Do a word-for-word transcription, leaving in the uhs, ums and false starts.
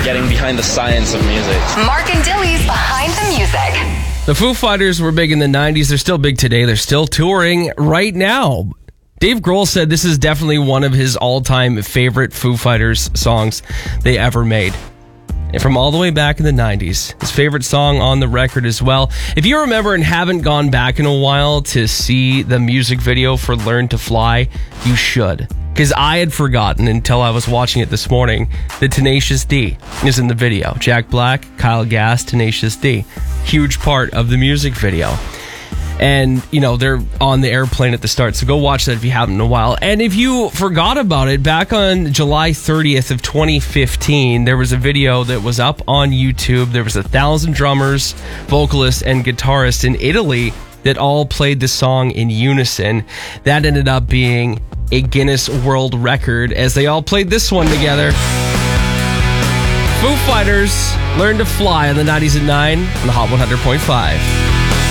getting behind the science of music. Mark and Dilly's Behind the Music. The Foo Fighters were big in the nineties. They're still big today. They're still touring right now. Dave Grohl said this is definitely one of his all-time favorite Foo Fighters songs they ever made. And from all the way back in the nineties. His favorite song on the record as well. If you remember and haven't gone back in a while to see the music video for Learn to Fly, you should. Because I had forgotten until I was watching it this morning that Tenacious D is in the video. Jack Black, Kyle Gass, Tenacious D. Huge part of the music video. And, you know, they're on the airplane at the start. So go watch that if you haven't in a while. And if you forgot about it, back on July thirtieth of twenty fifteen, there was a video that was up on YouTube. There was a thousand drummers, vocalists, and guitarists in Italy that all played the song in unison. That ended up being a Guinness World Record as they all played this one together. Foo Fighters, Learn to Fly on the nineties at nine on the Hot one hundred point five.